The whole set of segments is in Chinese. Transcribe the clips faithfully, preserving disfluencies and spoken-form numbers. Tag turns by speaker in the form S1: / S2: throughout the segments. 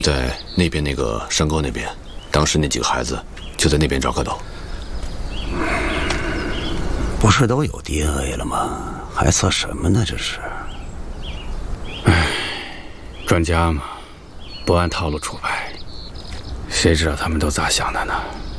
S1: 在那边那个山沟那边，当时那几个孩子就在那边找蝌蚪。
S2: 不是都有 D N A 了吗？还测什么呢？这是。
S3: 唉，专家嘛，不按套路出牌，谁知道他们都咋想的呢？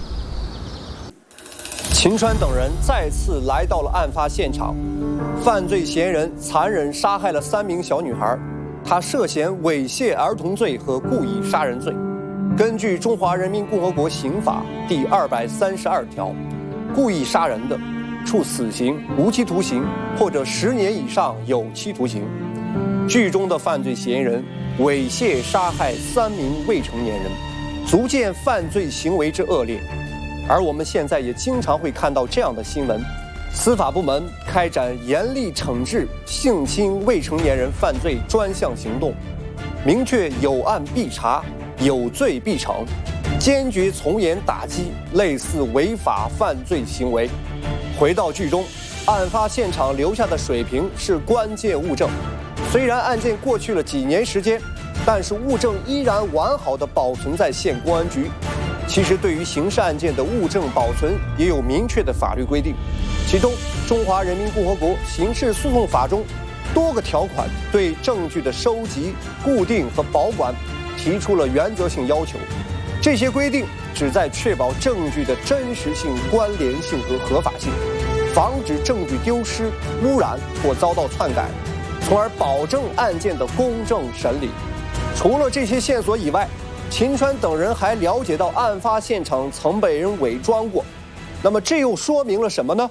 S4: 秦川等人再次来到了案发现场，犯罪嫌疑人残忍杀害了三名小女孩，他涉嫌猥亵儿童罪和故意杀人罪。根据《中华人民共和国刑法》第二百三十二条，故意杀人的，处死刑、无期徒刑或者十年以上有期徒刑。剧中的犯罪嫌疑人猥亵杀害三名未成年人，足见犯罪行为之恶劣。而我们现在也经常会看到这样的新闻：司法部门开展严厉惩治性侵未成年人犯罪专项行动，明确有案必查，有罪必惩，坚决从严打击类似违法犯罪行为。回到剧中，案发现场留下的水瓶是关键物证。虽然案件过去了几年时间，但是物证依然完好地保存在县公安局。其实，对于刑事案件的物证保存也有明确的法律规定，其中《中华人民共和国刑事诉讼法》中多个条款对证据的收集、固定和保管提出了原则性要求。这些规定旨在确保证据的真实性、关联性和合法性，防止证据丢失、污染或遭到篡改，从而保证案件的公正审理。除了这些线索以外，秦川等人还了解到案发现场曾被人伪装过，那么这又说明了什么呢？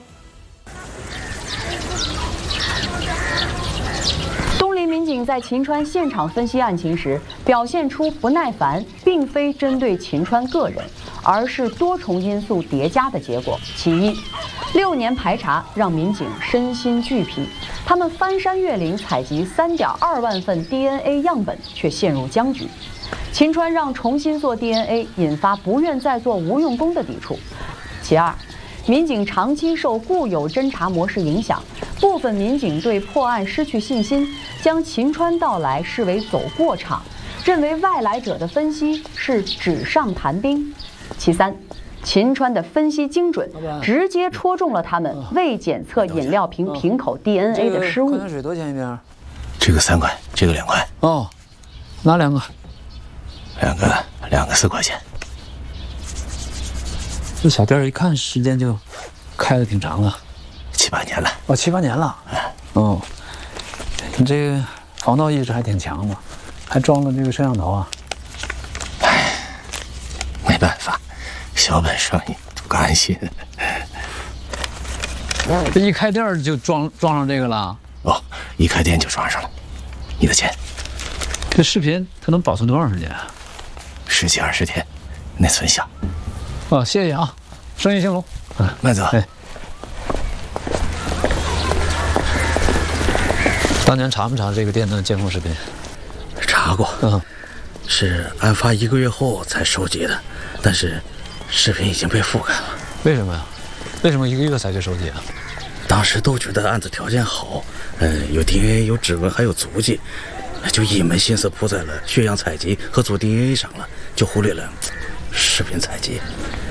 S5: 东林民警在秦川现场分析案情时，表现出不耐烦，并非针对秦川个人，而是多重因素叠加的结果。其一，六年排查让民警身心俱疲，他们翻山越岭采集三点二万份 D N A 样本，却陷入僵局。秦川让重新做 D N A， 引发不愿再做无用功的抵触。其二，民警长期受固有侦查模式影响，部分民警对破案失去信心，将秦川到来视为走过场，认为外来者的分析是纸上谈兵。其三，秦川的分析精准，直接戳中了他们未检测饮料瓶瓶口 D N A 的失误。
S6: 矿泉水多少钱一瓶？
S2: 这个三块，这个两块。
S6: 哦，哪两个？
S2: 两个，两个四块钱。
S6: 这小店一看时间就开的挺长了，
S2: 七八年了。
S6: 哦，七八年了。哦，你这个防盗意识还挺强嘛，还装了这个摄像头啊。
S2: 唉，没办法，小本生意不甘心。
S6: 这一开店就装装上这个了？
S2: 哦，一开店就装上了。你的钱。
S6: 这视频它能保存多长时间啊？
S2: 十几二十天，内存小。
S6: 哦，谢谢啊，生意兴隆。
S2: 嗯，慢走。哎，
S6: 当年查没查这个店的监控视频？
S2: 查过。嗯，是案发一个月后才收集的，但是视频已经被覆盖了。
S6: 为什么呀？为什么一个月才去收集啊？
S2: 当时都觉得案子条件好，嗯，有 D N A， 有指纹，还有足迹。就一门心思扑在了血样采集和做 D N A 上了，就忽略了视频采集。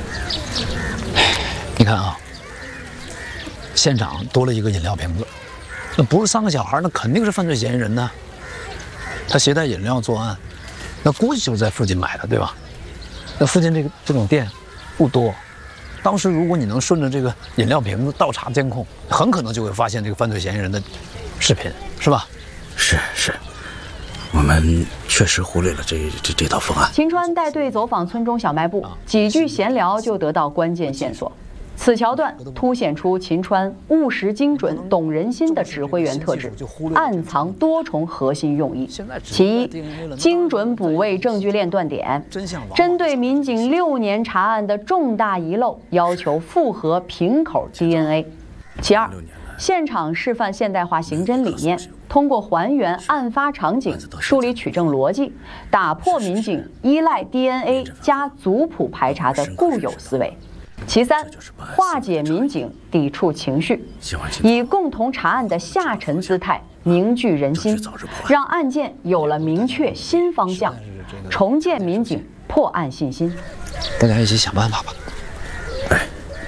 S6: 你看啊，现场多了一个饮料瓶子，那不是三个小孩，那肯定是犯罪嫌疑人呢。他携带饮料作案，那估计就是在附近买的，对吧？那附近这个这种店不多，当时如果你能顺着这个饮料瓶子倒查监控，很可能就会发现这个犯罪嫌疑人的视频，是吧？
S2: 是是。我们确实忽略了这这这套方案。
S5: 秦川带队走访村中小卖部，几句闲聊就得到关键线索。此桥段凸显出秦川务实精准、懂人心的指挥员特质，暗藏多重核心用意。其一，精准补位证据链断点，针对民警六年查案的重大遗漏，要求复核瓶口 D N A。其二，现场示范现代化刑侦理念，通过还原案发场景，梳理取证逻辑，打破民警依赖 D N A 加族谱排查的固有思维。其三，化解民警抵触情绪，以共同查案的下沉姿态凝聚人心，让案件有了明确新方向， 重建民警破案信心。
S6: 大家一起想办法吧。
S7: 哎，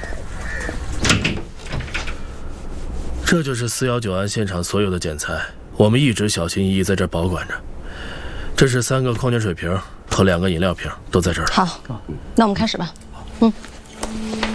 S7: 这就是四幺九案现场所有的检材，我们一直小心翼翼在这儿保管着。这是三个矿泉水瓶和两个饮料瓶，都在这儿。
S8: 好，那我们开始吧。嗯。